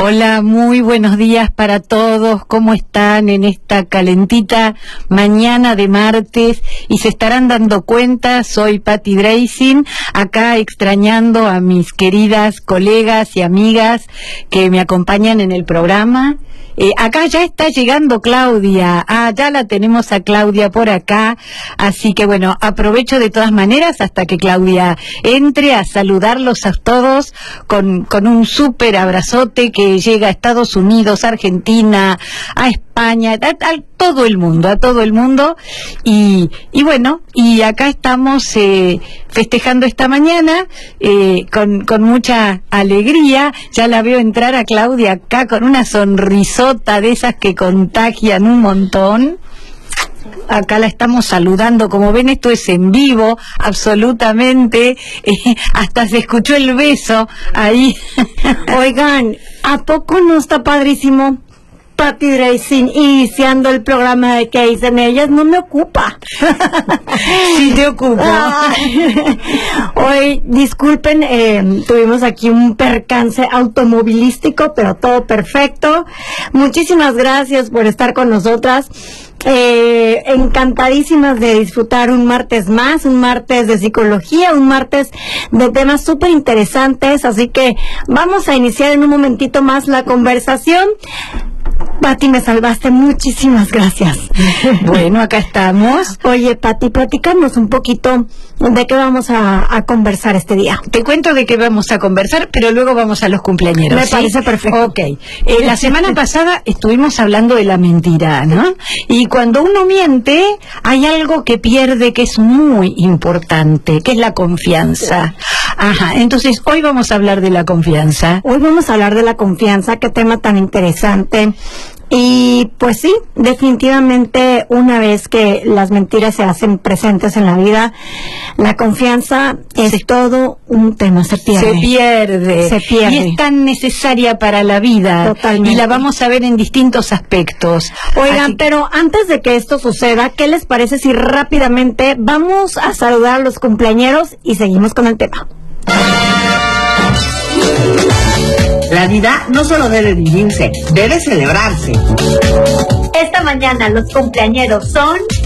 Hola, muy buenos días para todos. ¿Cómo están en esta calentita mañana de martes? Y se estarán dando cuenta, soy Patti Dreising, acá extrañando a mis queridas colegas y amigas que me acompañan en el programa. Acá ya está llegando Claudia, ya la tenemos a Claudia por acá, así que bueno, aprovecho de todas maneras hasta que Claudia entre a saludarlos a todos con un súper abrazote que llega a Estados Unidos, a Argentina, a España, a todo el mundo, y bueno, y acá estamos festejando esta mañana con mucha alegría. Ya la veo entrar a Claudia acá con una sonrisota de esas que contagian un montón. Acá la estamos saludando, como ven esto es en vivo, absolutamente, hasta se escuchó el beso ahí. Oigan, ¿a poco no está padrísimo? Patti Dreising iniciando el programa de ¿Qué dicen ellas? No me ocupa. Sí te ocupa. Hoy, disculpen, tuvimos aquí un percance automovilístico, pero todo perfecto. Muchísimas gracias por estar con nosotras. Encantadísimas de disfrutar un martes más, un martes de psicología, un martes de temas súper interesantes, así que vamos a iniciar en un momentito más la conversación. Patti, me salvaste, muchísimas gracias. Bueno, acá estamos. Oye, Patti, platícanos un poquito de qué vamos a conversar este día. Te cuento de qué vamos a conversar, pero luego vamos a los cumpleañeros. Me parece perfecto. Ok. La semana pasada estuvimos hablando de la mentira, ¿no? Y cuando uno miente, hay algo que pierde que es muy importante, que es la confianza. Ajá, entonces hoy vamos a hablar de la confianza. Hoy vamos a hablar de la confianza, qué tema tan interesante. Y pues sí, definitivamente una vez que las mentiras se hacen presentes en la vida, la confianza es todo un tema, se pierde. Se pierde. Y es tan necesaria para la vida. Totalmente. Y la vamos a ver en distintos aspectos. Oigan, pero antes de que esto suceda, ¿qué les parece si rápidamente vamos a saludar a los cumpleañeros y seguimos con el tema? La vida no solo debe vivirse, debe celebrarse. Esta mañana los cumpleañeros son